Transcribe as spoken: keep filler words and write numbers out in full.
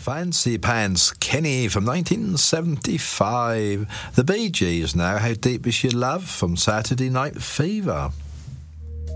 Fancy Pants, Kenny from nineteen seventy-five. The Bee Gees now, How Deep Is Your Love from Saturday Night Fever.